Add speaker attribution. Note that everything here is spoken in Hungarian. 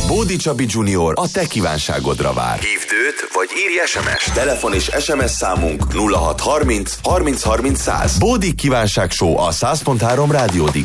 Speaker 1: Bódi Csabi Junior a te kívánságodra vár.
Speaker 2: Hívd őt, vagy írj SMS-t.
Speaker 1: Telefon és SMS számunk 0630 30 30 100. Bódi kívánság show a 100.3 Rádió Digital.